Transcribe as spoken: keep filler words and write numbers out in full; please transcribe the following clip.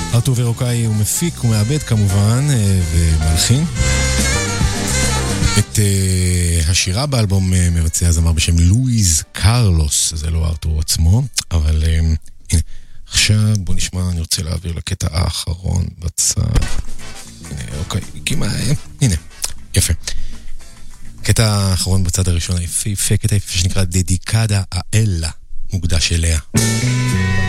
ארתור ורוקאי הוא מפיק ומעבד כמובן ומלחין. את uh, השירה באלבום uh, מבצע זמר בשם לואיז קרלוס, זה לא ארתור עצמו, אבל uh, הנה, עכשיו בוא נשמע, אני רוצה להעביר לקטע האחרון בצד. הנה, אוקיי, כמעט, הנה, יפה. קטע האחרון בצד הראשון היפהפה, קטע יפה שנקרא דדיקדה האלה, מוקדש אליה.